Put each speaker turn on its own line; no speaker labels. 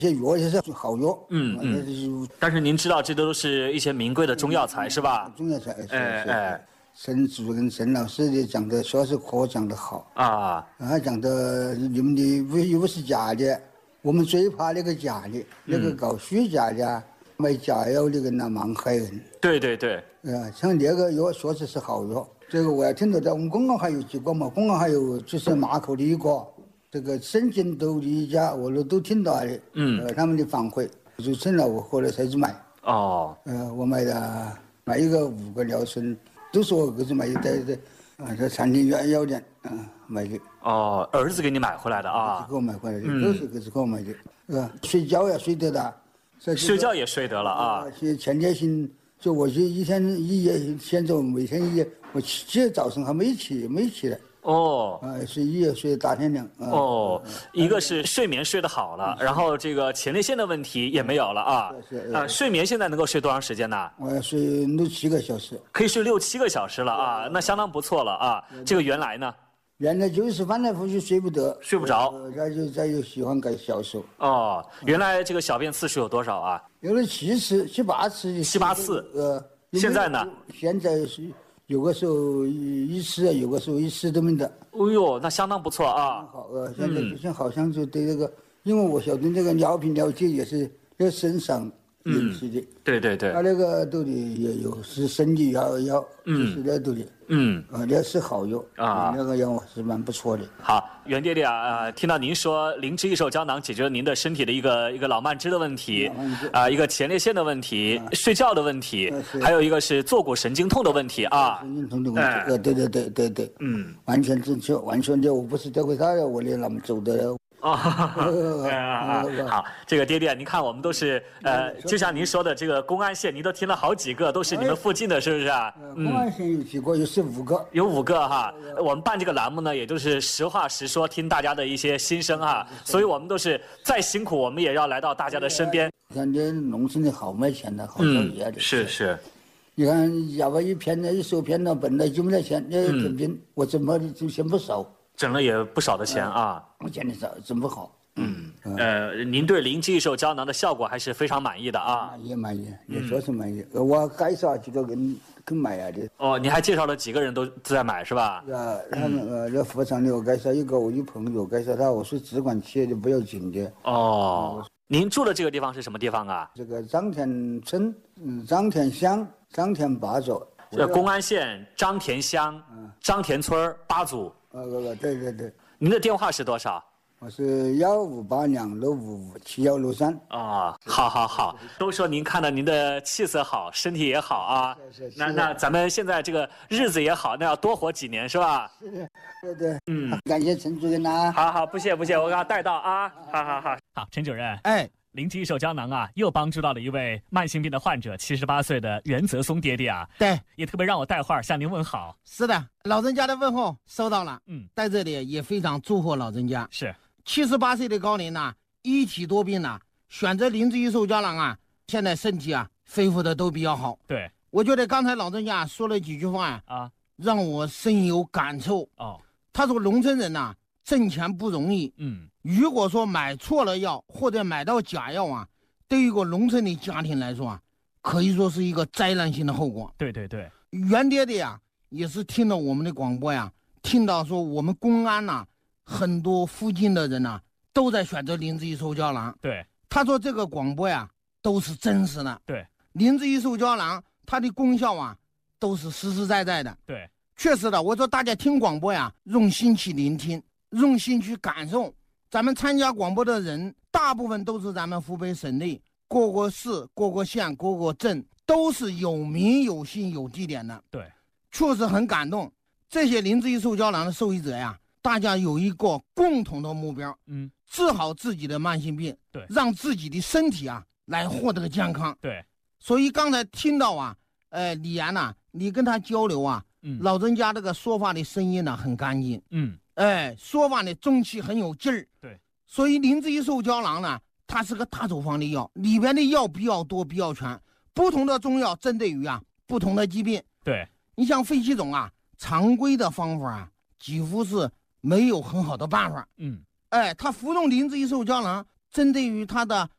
这药也是好药。
但是您知道这都是一些名贵的中药材是吧？
中药材，沈主任、沈老师的讲的小儿科讲得好啊，他讲的你们的又不是假的，我们最怕那个假的，那个搞虚假的。卖假药的人蛮害人。
对，
像那个药确实是好药。这个我也听到在我们公安还有几个嘛，公安还有就是马口的一个，这个深圳都的一家，我都听到的。他们的反馈，就成了我后来才去买。我买一个5个疗程，都是我儿子买的，在餐厅药店买的。
儿子给你买回来的啊？
儿子给我买回来的，都是儿子给我买的。睡觉也睡得的。
睡觉也睡得了啊！
前天醒，就我就一天一夜，现在每天一夜，我今天早上还没起来。睡一夜睡大天亮。
一个是睡眠睡得好了，然后这个前列腺的问题也没有了啊。睡眠现在能够睡多长时间呢？
我要睡6、7个小时。
可以睡6、7个小时了啊，那相当不错了啊。这个原来呢？
原来就是翻来覆去睡不得，
睡不着，
再又喜欢搞小手。
原来这个小便次数有多少啊？
有了7次、7、8次。
7、8次。现在呢？
现在是有个时候1次，有个时候1次都没得。
那相当不错啊。
好，现在好像就对这个，因为我晓得这个尿频尿急也是在身上引起的。
对。
他那个都得也有是身体药，就是那都的。那是好药啊，那个药是蛮不错的。
好，袁爹爹啊，听到您说灵芝益寿胶囊解决了您的身体的一个老慢支的问题，一个前列腺的问题，睡觉的问题，还有一个是坐骨神经痛的问题啊。
神经痛的问题，对，完全正确，完全的，我不是这回他我也那么走的。
好，这个爹爹，您看我们都是就像您说的，这个公安县您都听了好几个，都是你们附近的，是不是啊？
公安县有几个，有15个，
有5个哈。我们办这个栏目呢，也就是实话实说，听大家的一些心声哈。所以我们都是再辛苦，我们也要来到大家的身边。
像这农村的好卖钱的，好交易的。
是。
你看，哑巴一手骗了，本来就没得钱，整病，我怎么就钱不少？
整了也不少的钱啊！
我见的少，真不好。
您对灵芝益寿胶囊的效果还是非常满意的啊？
也满意，也说是满意。我介绍几个人买呀的。
你还介绍了几个人都在买是吧？
他们那妇产的我介绍一个，我有朋友介绍他，我说只管去的不要紧的。
您住的这个地方是什么地方啊？
这个张田村，张田乡张田8组。
公安县张田乡张田村8组。
对。
您的电话是多少？
我是15826557163。
好，都说您看到您的气色好，身体也好啊。
是。
那咱们现在这个日子也好，那要多活几年是吧？
是。对。感谢陈主任呐。
好，不谢，我给他带到啊。好，陈主任。灵芝益寿胶囊啊，又帮助到了一位慢性病的患者，78岁的袁泽松爹爹啊。
对，
也特别让我带话向您问好。
是的，老人家的问候收到了。在这里也非常祝贺老人家。
是
，78岁的高龄呐，一体多病呐，选择灵芝益寿胶囊啊，现在身体啊恢复的都比较好。
对，
我觉得刚才老人家说了几句话让我深有感受。他说农村人呐，挣钱不容易。如果说买错了药或者买到假药啊，对于一个农村的家庭来说啊，可以说是一个灾难性的后果。
对。
袁爹爹呀，也是听了我们的广播呀，听到说我们公安呐，很多附近的人呐，都在选择灵芝益寿胶囊。
对，
他说这个广播呀，都是真实的。
对，
灵芝益寿胶囊它的功效啊，都是实实在在的。
对，
确实的。我说大家听广播呀，用心去聆听，用心去感受。咱们参加广播的人，大部分都是咱们湖北省内各个市、各个县、各个镇，都是有名有姓有地点的。
对，
确实很感动。这些灵芝益寿胶囊的受益者呀，大家有一个共同的目标，治好自己的慢性病，
对，
让自己的身体啊来获得健康。
对，
所以刚才听到啊，李岩呐，你跟他交流啊，老人家这个说话的声音呢很干净，说话的中气很有劲儿。
对，
所以灵芝益寿胶囊呢，它是个大处方的药，里边的药比较多，比较全，不同的中药针对于不同的疾病。
对，
你像肺气肿啊，常规的方法几乎是没有很好的办法。他服用灵芝益寿胶囊，针对于他的